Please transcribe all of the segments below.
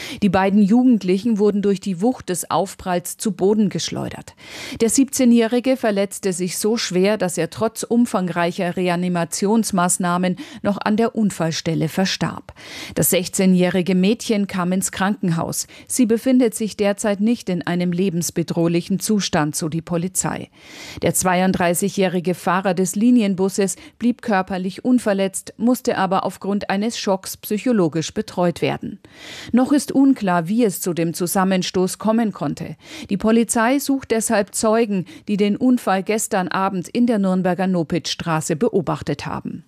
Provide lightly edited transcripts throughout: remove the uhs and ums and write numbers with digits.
Die beiden Jugendlichen wurden durch die Wucht des Aufpralls zu Boden geschleudert. Der 17-Jährige verletzte sich so schwer, dass er trotz umfangreicher Reanimationsmaßnahmen noch an der Unfallstelle verstarb. Das 16-jährige Mädchen kam ins Krankenhaus. Sie befindet sich derzeit nicht in einem lebensbedrohlichen Zustand, so die Polizei. Der 32-jährige Fahrer des Linienbusses blieb körperlich unverletzt, musste aber aufgrund eines Schocks psychologisch betreut werden. Noch ist unklar, wie es zu dem Zusammenstoß kommen konnte. Die Polizei sucht deshalb Zeugen, die den Unfall gestern Abend in der Nürnberger Nopitzstraße beobachtet haben.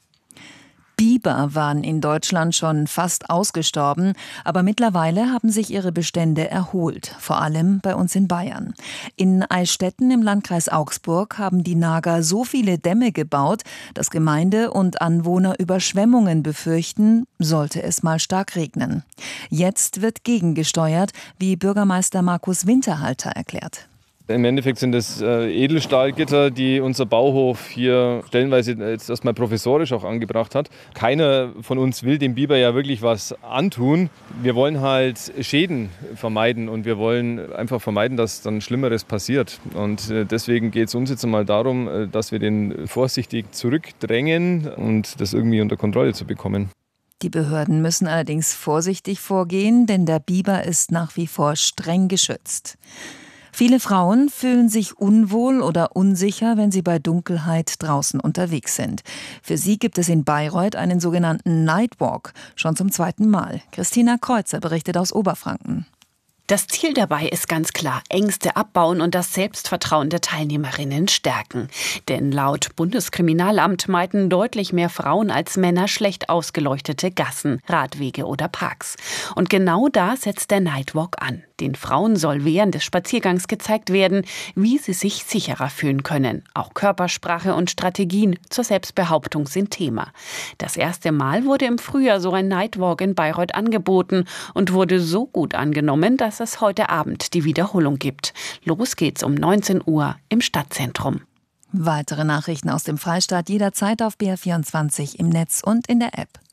Biber waren in Deutschland schon fast ausgestorben, aber mittlerweile haben sich ihre Bestände erholt, vor allem bei uns in Bayern. In Eichstätten im Landkreis Augsburg haben die Nager so viele Dämme gebaut, dass Gemeinde und Anwohner Überschwemmungen befürchten, sollte es mal stark regnen. Jetzt wird gegengesteuert, wie Bürgermeister Markus Winterhalter erklärt. Im Endeffekt sind es Edelstahlgitter, die unser Bauhof hier stellenweise jetzt erstmal provisorisch auch angebracht hat. Keiner von uns will dem Biber ja wirklich was antun. Wir wollen halt Schäden vermeiden und wir wollen einfach vermeiden, dass dann Schlimmeres passiert. Und deswegen geht es uns jetzt einmal darum, dass wir den vorsichtig zurückdrängen und das irgendwie unter Kontrolle zu bekommen. Die Behörden müssen allerdings vorsichtig vorgehen, denn der Biber ist nach wie vor streng geschützt. Viele Frauen fühlen sich unwohl oder unsicher, wenn sie bei Dunkelheit draußen unterwegs sind. Für sie gibt es in Bayreuth einen sogenannten Nightwalk, schon zum 2. Mal. Christina Kreuzer berichtet aus Oberfranken. Das Ziel dabei ist ganz klar: Ängste abbauen und das Selbstvertrauen der Teilnehmerinnen stärken. Denn laut Bundeskriminalamt meiden deutlich mehr Frauen als Männer schlecht ausgeleuchtete Gassen, Radwege oder Parks. Und genau da setzt der Nightwalk an. Den Frauen soll während des Spaziergangs gezeigt werden, wie sie sich sicherer fühlen können. Auch Körpersprache und Strategien zur Selbstbehauptung sind Thema. Das erste Mal wurde im Frühjahr so ein Nightwalk in Bayreuth angeboten und wurde so gut angenommen, dass es heute Abend die Wiederholung gibt. Los geht's um 19 Uhr im Stadtzentrum. Weitere Nachrichten aus dem Freistaat jederzeit auf BR24 im Netz und in der App.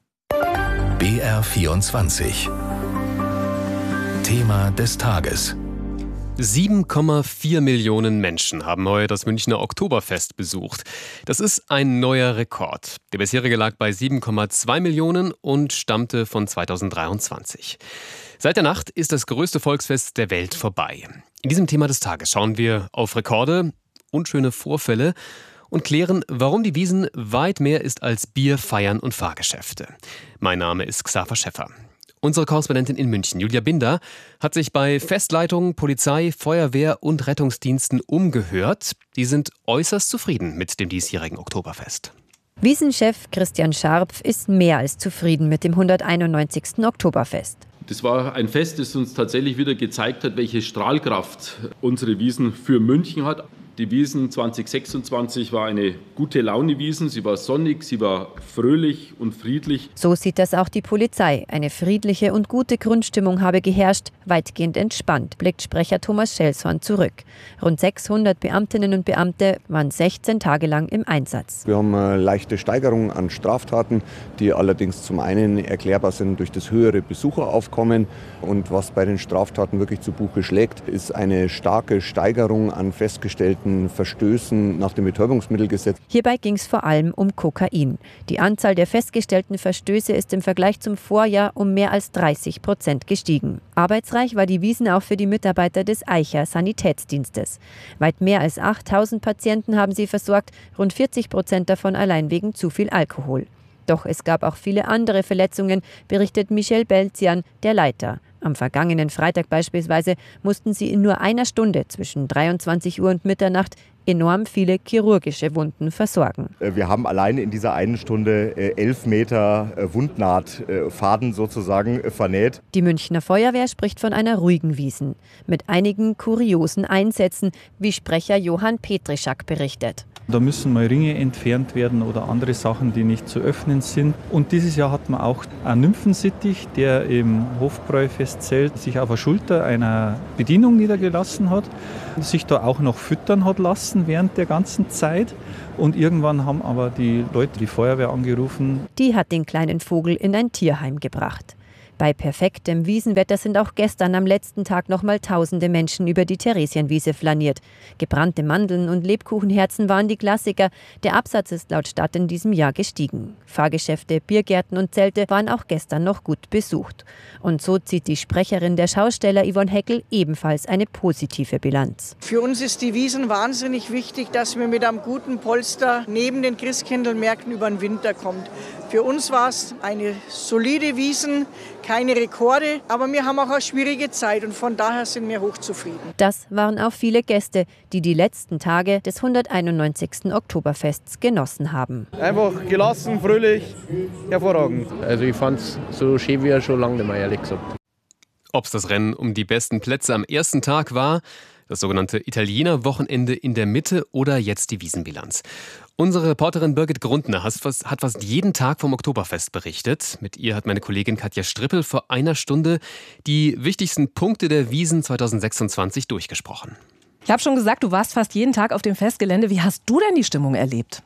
BR24 Thema des Tages. 7,4 Millionen Menschen haben heuer das Münchner Oktoberfest besucht. Das ist ein neuer Rekord. Der bisherige lag bei 7,2 Millionen und stammte von 2023. Seit der Nacht ist das größte Volksfest der Welt vorbei. In diesem Thema des Tages schauen wir auf Rekorde, unschöne Vorfälle und klären, warum die Wiesn weit mehr ist als Bier, Feiern und Fahrgeschäfte. Mein Name ist Xaver Schäffer. Unsere Korrespondentin in München, Julia Binder, hat sich bei Festleitungen, Polizei, Feuerwehr und Rettungsdiensten umgehört. Die sind äußerst zufrieden mit dem diesjährigen Oktoberfest. Wiesn-Chef Christian Scharpf ist mehr als zufrieden mit dem 191. Oktoberfest. Das war ein Fest, das uns tatsächlich wieder gezeigt hat, welche Strahlkraft unsere Wiesn für München hat. Die Wiesn 2026 war eine gute Laune-Wiesn. Sie war sonnig, sie war fröhlich und friedlich. So sieht das auch die Polizei. Eine friedliche und gute Grundstimmung habe geherrscht, weitgehend entspannt, blickt Sprecher Thomas Schelshorn zurück. Rund 600 Beamtinnen und Beamte waren 16 Tage lang im Einsatz. Wir haben eine leichte Steigerung an Straftaten, die allerdings zum einen erklärbar sind durch das höhere Besucheraufkommen. Und was bei den Straftaten wirklich zu Buche schlägt, ist eine starke Steigerung an festgestellten Verstößen nach dem Betäubungsmittelgesetz. Hierbei ging es vor allem um Kokain. Die Anzahl der festgestellten Verstöße ist im Vergleich zum Vorjahr um mehr als 30% gestiegen. Arbeitsreich war die Wiesn auch für die Mitarbeiter des Eicher Sanitätsdienstes. Weit mehr als 8000 Patienten haben sie versorgt, rund 40% davon allein wegen zu viel Alkohol. Doch es gab auch viele andere Verletzungen, berichtet Michel Belzian, der Leiter. Am vergangenen Freitag beispielsweise mussten sie in nur einer Stunde zwischen 23 Uhr und Mitternacht enorm viele chirurgische Wunden versorgen. Wir haben allein in dieser einen Stunde 11 Meter Wundnahtfaden sozusagen vernäht. Die Münchner Feuerwehr spricht von einer ruhigen Wiesn, mit einigen kuriosen Einsätzen, wie Sprecher Johann Petrischak berichtet. Da müssen mal Ringe entfernt werden oder andere Sachen, die nicht zu öffnen sind. Und dieses Jahr hat man auch einen Nymphensittich, der im Hofbräufestzelt sich auf der Schulter einer Bedienung niedergelassen hat, sich da auch noch füttern hat lassen während der ganzen Zeit. Und irgendwann haben aber die Leute die Feuerwehr angerufen. Die hat den kleinen Vogel in ein Tierheim gebracht. Bei perfektem Wiesenwetter sind auch gestern am letzten Tag nochmal tausende Menschen über die Theresienwiese flaniert. Gebrannte Mandeln und Lebkuchenherzen waren die Klassiker. Der Absatz ist laut Stadt in diesem Jahr gestiegen. Fahrgeschäfte, Biergärten und Zelte waren auch gestern noch gut besucht. Und so zieht die Sprecherin der Schausteller Yvonne Heckel ebenfalls eine positive Bilanz. Für uns ist die Wiesn wahnsinnig wichtig, dass wir mit einem guten Polster neben den Christkindlmärkten über den Winter kommen. Für uns war es eine solide Wiesn, keine Rekorde, aber wir haben auch eine schwierige Zeit und von daher sind wir hochzufrieden. Das waren auch viele Gäste, die die letzten Tage des 191. Oktoberfests genossen haben. Einfach gelassen, fröhlich, hervorragend. Also ich fand es so schön wie schon lange nicht mehr, ehrlich gesagt. Ob es das Rennen um die besten Plätze am ersten Tag war, das sogenannte Italiener-Wochenende in der Mitte oder jetzt die Wiesenbilanz. Unsere Reporterin Birgit Grundner hat fast jeden Tag vom Oktoberfest berichtet. Mit ihr hat meine Kollegin Katja Strippel vor einer Stunde die wichtigsten Punkte der Wiesn 2026 durchgesprochen. Ich habe schon gesagt, du warst fast jeden Tag auf dem Festgelände. Wie hast du denn die Stimmung erlebt?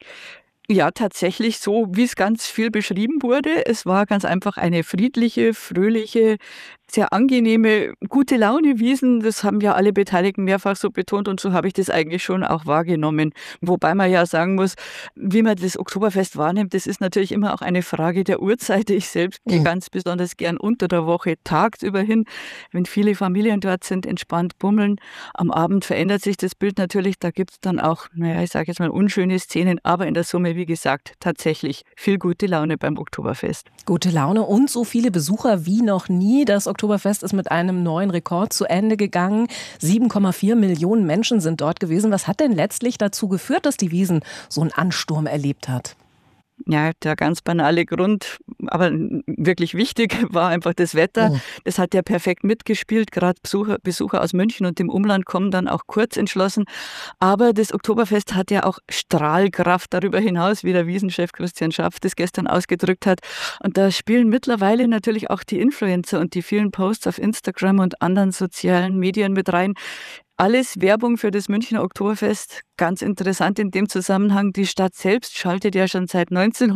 Ja, tatsächlich so, wie es ganz viel beschrieben wurde. Es war ganz einfach eine friedliche, fröhliche, sehr angenehme, gute Laune Wiesn. Das haben ja alle Beteiligten mehrfach so betont und so habe ich das eigentlich schon auch wahrgenommen. Wobei man ja sagen muss, wie man das Oktoberfest wahrnimmt, das ist natürlich immer auch eine Frage der Uhrzeit. Ich selbst gehe ganz besonders gern unter der Woche tagsüber hin, wenn viele Familien dort sind, entspannt bummeln. Am Abend verändert sich das Bild natürlich, da gibt es dann auch, ich sage jetzt mal unschöne Szenen, aber in der Summe, wie gesagt, tatsächlich viel gute Laune beim Oktoberfest. Gute Laune und so viele Besucher wie noch nie. Das Oktoberfest ist mit einem neuen Rekord zu Ende gegangen. 7,4 Millionen Menschen sind dort gewesen. Was hat denn letztlich dazu geführt, dass die Wiesn so einen Ansturm erlebt hat? Ja, der ganz banale Grund, aber wirklich wichtig, war einfach das Wetter. Oh. Das hat ja perfekt mitgespielt. Gerade Besucher aus München und dem Umland kommen dann auch kurz entschlossen. Aber das Oktoberfest hat ja auch Strahlkraft darüber hinaus, wie der Wiesenchef Christian Schapf das gestern ausgedrückt hat. Und da spielen mittlerweile natürlich auch die Influencer und die vielen Posts auf Instagram und anderen sozialen Medien mit rein. Alles Werbung für das Münchner Oktoberfest. Ganz interessant in dem Zusammenhang, die Stadt selbst schaltet ja schon seit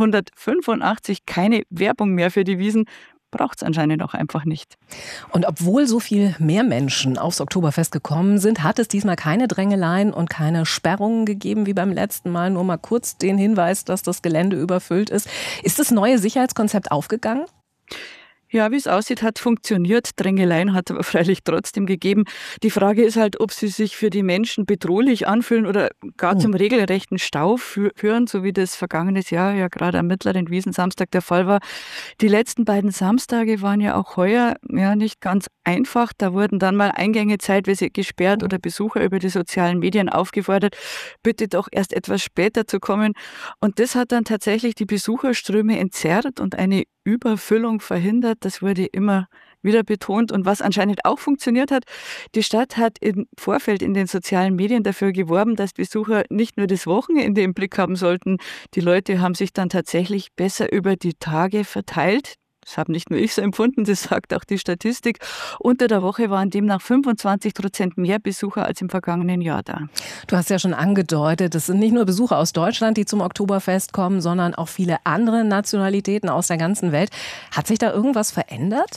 1985 keine Werbung mehr für die Wiesn. Braucht es anscheinend auch einfach nicht. Und obwohl so viel mehr Menschen aufs Oktoberfest gekommen sind, hat es diesmal keine Drängeleien und keine Sperrungen gegeben wie beim letzten Mal. Nur mal kurz den Hinweis, dass das Gelände überfüllt ist. Ist das neue Sicherheitskonzept aufgegangen? Ja, wie es aussieht, hat funktioniert. Drängeleien hat es aber freilich trotzdem gegeben. Die Frage ist halt, ob sie sich für die Menschen bedrohlich anfühlen oder gar zum regelrechten Stau führen, so wie das vergangenes Jahr ja gerade am mittleren Wiesensamstag der Fall war. Die letzten beiden Samstage waren ja auch heuer nicht ganz einfach. Da wurden dann mal Eingänge zeitweise gesperrt oder Besucher über die sozialen Medien aufgefordert, bitte doch erst etwas später zu kommen. Und das hat dann tatsächlich die Besucherströme entzerrt und eine Überfüllung verhindert. Das wurde immer wieder betont. Und was anscheinend auch funktioniert hat, die Stadt hat im Vorfeld in den sozialen Medien dafür geworben, dass Besucher nicht nur das Wochenende im Blick haben sollten. Die Leute haben sich dann tatsächlich besser über die Tage verteilt. Das habe nicht nur ich so empfunden, das sagt auch die Statistik. Unter der Woche waren demnach 25% mehr Besucher als im vergangenen Jahr da. Du hast ja schon angedeutet, es sind nicht nur Besucher aus Deutschland, die zum Oktoberfest kommen, sondern auch viele andere Nationalitäten aus der ganzen Welt. Hat sich da irgendwas verändert?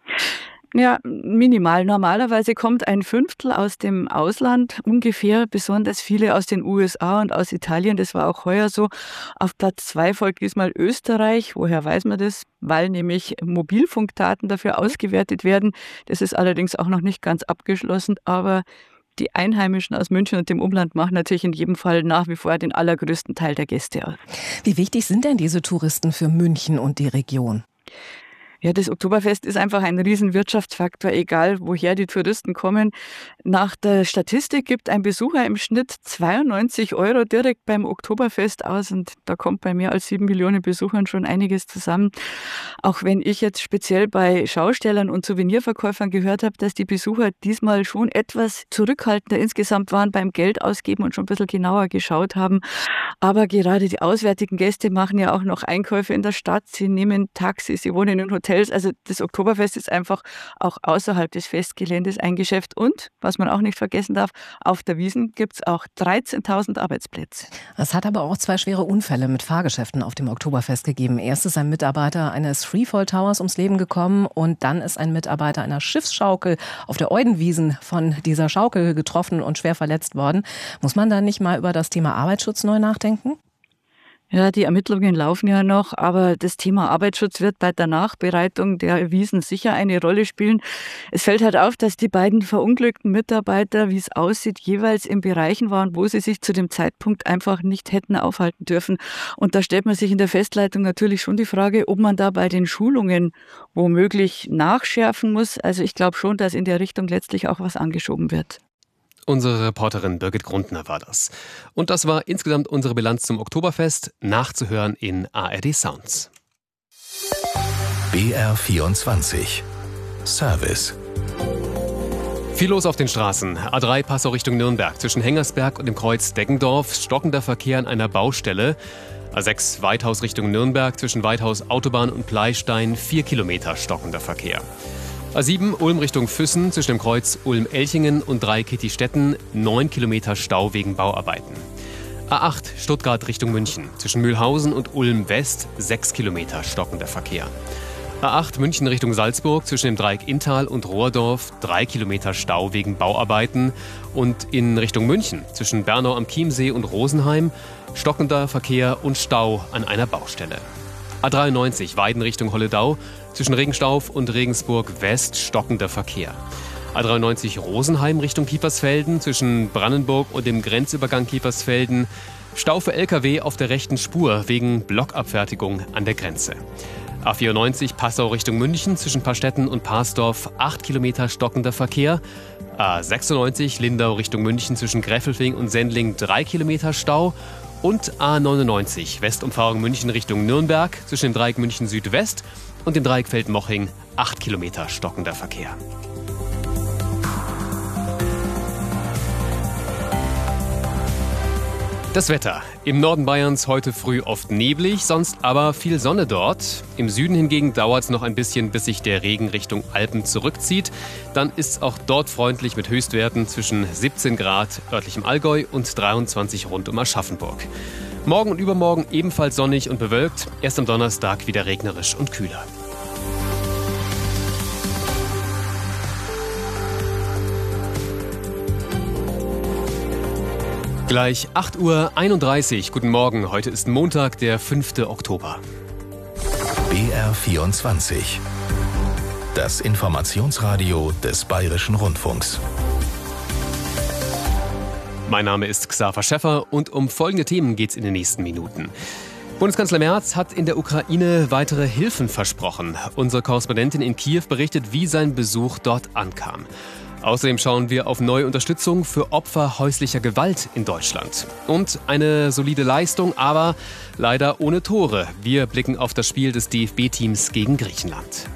Ja, minimal. Normalerweise kommt ein Fünftel aus dem Ausland, ungefähr, besonders viele aus den USA und aus Italien. Das war auch heuer so. Auf Platz 2 folgt diesmal Österreich. Woher weiß man das? Weil nämlich Mobilfunkdaten dafür ausgewertet werden. Das ist allerdings auch noch nicht ganz abgeschlossen, aber die Einheimischen aus München und dem Umland machen natürlich in jedem Fall nach wie vor den allergrößten Teil der Gäste aus. Wie wichtig sind denn diese Touristen für München und die Region? Ja, das Oktoberfest ist einfach ein Riesenwirtschaftsfaktor, egal woher die Touristen kommen. Nach der Statistik gibt ein Besucher im Schnitt 92 € direkt beim Oktoberfest aus und da kommt bei mehr als 7 Millionen Besuchern schon einiges zusammen. Auch wenn ich jetzt speziell bei Schaustellern und Souvenirverkäufern gehört habe, dass die Besucher diesmal schon etwas zurückhaltender insgesamt waren beim Geld ausgeben und schon ein bisschen genauer geschaut haben. Aber gerade die auswärtigen Gäste machen ja auch noch Einkäufe in der Stadt. Sie nehmen Taxis, sie wohnen in Hotels Hotels. Also das Oktoberfest ist einfach auch außerhalb des Festgeländes ein Geschäft. Und, was man auch nicht vergessen darf, auf der Wiesn gibt es auch 13.000 Arbeitsplätze. Es hat aber auch 2 schwere Unfälle mit Fahrgeschäften auf dem Oktoberfest gegeben. Erst ist ein Mitarbeiter eines Freefall Towers ums Leben gekommen und dann ist ein Mitarbeiter einer Schiffsschaukel auf der Eudenwiesn von dieser Schaukel getroffen und schwer verletzt worden. Muss man da nicht mal über das Thema Arbeitsschutz neu nachdenken? Ja, die Ermittlungen laufen ja noch, aber das Thema Arbeitsschutz wird bei der Nachbereitung der Wiesn sicher eine Rolle spielen. Es fällt halt auf, dass die beiden verunglückten Mitarbeiter, wie es aussieht, jeweils in Bereichen waren, wo sie sich zu dem Zeitpunkt einfach nicht hätten aufhalten dürfen. Und da stellt man sich in der Festleitung natürlich schon die Frage, ob man da bei den Schulungen womöglich nachschärfen muss. Also ich glaube schon, dass in der Richtung letztlich auch was angeschoben wird. Unsere Reporterin Birgit Grundner war das. Und das war insgesamt unsere Bilanz zum Oktoberfest, nachzuhören in ARD Sounds. BR24 Service. Viel los auf den Straßen. A3 Passau Richtung Nürnberg. Zwischen Hengersberg und dem Kreuz Deggendorf stockender Verkehr an einer Baustelle. A6 Weithaus Richtung Nürnberg. Zwischen Weithaus Autobahn und Pleistein 4 Kilometer stockender Verkehr. A7 Ulm Richtung Füssen zwischen dem Kreuz Ulm-Elchingen und Dreieckittistetten 9 Kilometer Stau wegen Bauarbeiten. A8 Stuttgart Richtung München zwischen Mühlhausen und Ulm West 6 Kilometer stockender Verkehr. A8 München Richtung Salzburg zwischen dem Dreieck Inntal und Rohrdorf 3 Kilometer Stau wegen Bauarbeiten. Und in Richtung München zwischen Bernau am Chiemsee und Rosenheim stockender Verkehr und Stau an einer Baustelle. A93 Weiden Richtung Holledau zwischen Regenstauf und Regensburg West stockender Verkehr. A93 Rosenheim Richtung Kiefersfelden zwischen Brandenburg und dem Grenzübergang Kiefersfelden. Stau für LKW auf der rechten Spur wegen Blockabfertigung an der Grenze. A94 Passau Richtung München zwischen Pastetten und Parsdorf 8 Kilometer stockender Verkehr. A96 Lindau Richtung München zwischen Gräfelfing und Sendling 3 Kilometer Stau. Und A99 Westumfahrung München Richtung Nürnberg zwischen dem Dreieck München Südwest und dem Dreieck Feldmoching 8 Kilometer stockender Verkehr. Das Wetter. Im Norden Bayerns heute früh oft neblig, sonst aber viel Sonne dort. Im Süden hingegen dauert es noch ein bisschen, bis sich der Regen Richtung Alpen zurückzieht. Dann ist es auch dort freundlich mit Höchstwerten zwischen 17 Grad örtlich im Allgäu und 23 rund um Aschaffenburg. Morgen und übermorgen ebenfalls sonnig und bewölkt, erst am Donnerstag wieder regnerisch und kühler. Gleich 8:31 Uhr. Guten Morgen. Heute ist Montag, der 5. Oktober. BR24. Das Informationsradio des Bayerischen Rundfunks. Mein Name ist Xaver Schäffer und um folgende Themen geht es in den nächsten Minuten. Bundeskanzler Merz hat in der Ukraine weitere Hilfen versprochen. Unsere Korrespondentin in Kiew berichtet, wie sein Besuch dort ankam. Außerdem schauen wir auf neue Unterstützung für Opfer häuslicher Gewalt in Deutschland. Und eine solide Leistung, aber leider ohne Tore. Wir blicken auf das Spiel des DFB-Teams gegen Griechenland.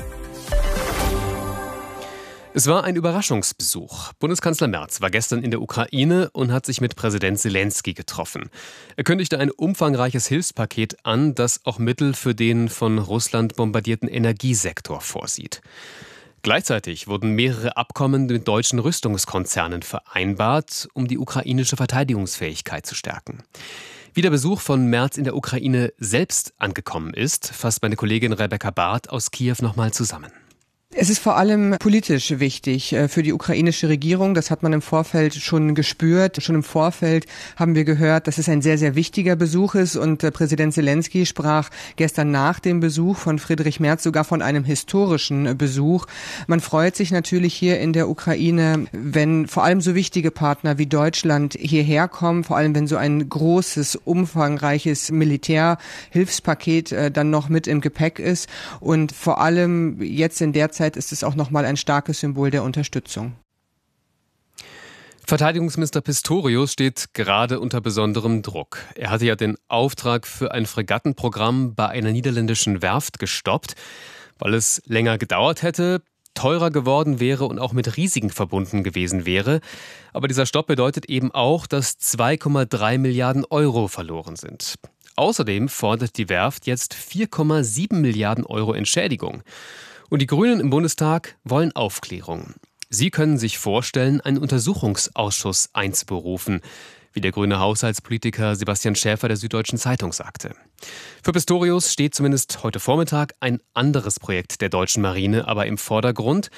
Es war ein Überraschungsbesuch. Bundeskanzler Merz war gestern in der Ukraine und hat sich mit Präsident Zelensky getroffen. Er kündigte ein umfangreiches Hilfspaket an, das auch Mittel für den von Russland bombardierten Energiesektor vorsieht. Gleichzeitig wurden mehrere Abkommen mit deutschen Rüstungskonzernen vereinbart, um die ukrainische Verteidigungsfähigkeit zu stärken. Wie der Besuch von Merz in der Ukraine selbst angekommen ist, fasst meine Kollegin Rebecca Barth aus Kiew nochmal zusammen. Es ist vor allem politisch wichtig für die ukrainische Regierung. Das hat man im Vorfeld schon gespürt. Schon im Vorfeld haben wir gehört, dass es ein sehr, sehr wichtiger Besuch ist. Und Präsident Zelensky sprach gestern nach dem Besuch von Friedrich Merz sogar von einem historischen Besuch. Man freut sich natürlich hier in der Ukraine, wenn vor allem so wichtige Partner wie Deutschland hierher kommen. Vor allem, wenn so ein großes, umfangreiches Militärhilfspaket dann noch mit im Gepäck ist. Und vor allem jetzt in der Zeit ist es auch nochmal ein starkes Symbol der Unterstützung. Verteidigungsminister Pistorius steht gerade unter besonderem Druck. Er hatte ja den Auftrag für ein Fregattenprogramm bei einer niederländischen Werft gestoppt, weil es länger gedauert hätte, teurer geworden wäre und auch mit Risiken verbunden gewesen wäre. Aber dieser Stopp bedeutet eben auch, dass 2,3 Milliarden Euro verloren sind. Außerdem fordert die Werft jetzt 4,7 Milliarden Euro Entschädigung. Und die Grünen im Bundestag wollen Aufklärung. Sie können sich vorstellen, einen Untersuchungsausschuss einzuberufen, wie der grüne Haushaltspolitiker Sebastian Schäfer der Süddeutschen Zeitung sagte. Für Pistorius steht zumindest heute Vormittag ein anderes Projekt der deutschen Marine aber im Vordergrund.